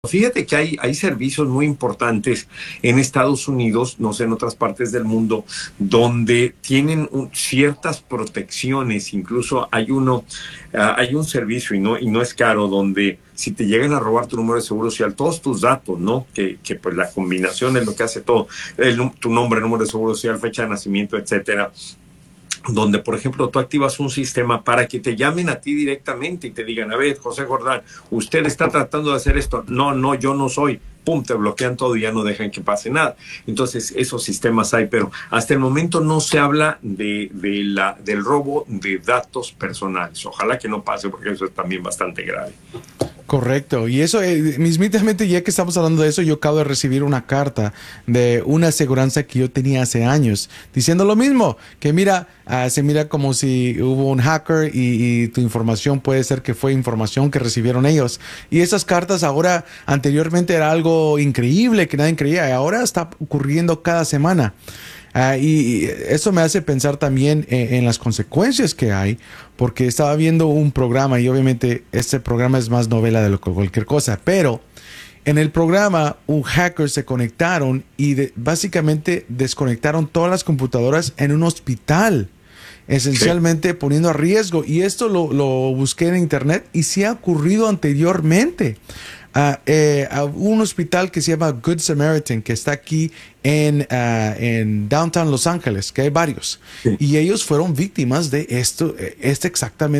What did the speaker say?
Fíjate que hay servicios muy importantes en Estados Unidos, no sé, en otras partes del mundo, donde tienen ciertas protecciones. Incluso hay un servicio y no es caro, donde si te llegan a robar tu número de seguro social, todos tus datos, ¿no? Que pues la combinación es lo que hace todo, tu nombre, número de seguro social, fecha de nacimiento, etcétera, donde, por ejemplo, tú activas un sistema para que te llamen a ti directamente y te digan, a ver, José Jordán, usted está tratando de hacer esto. No, no, yo no soy. Pum, te bloquean todo y ya no dejan que pase nada. Entonces, esos sistemas hay, pero hasta el momento no se habla del robo de datos personales. Ojalá que no pase, porque eso es también bastante grave. Correcto. Y eso, mismamente, ya que estamos hablando de eso, yo acabo de recibir una carta de una aseguranza que yo tenía hace años, diciendo lo mismo, que mira, se mira como si hubo un hacker y tu información puede ser que fue información que recibieron ellos. Y esas cartas ahora, anteriormente era algo increíble que nadie creía, y ahora está ocurriendo cada semana. Y eso me hace pensar también en las consecuencias que hay, porque estaba viendo un programa y obviamente este programa es más novela de lo que cualquier cosa, pero en el programa un hacker se conectaron y básicamente desconectaron todas las computadoras en un hospital, Sí. esencialmente poniendo a riesgo. Y esto lo busqué en internet y sí ha ocurrido anteriormente. A un hospital que se llama Good Samaritan, que está aquí en Downtown Los Ángeles, que hay varios. Sí. Y ellos fueron víctimas de esto, exactamente.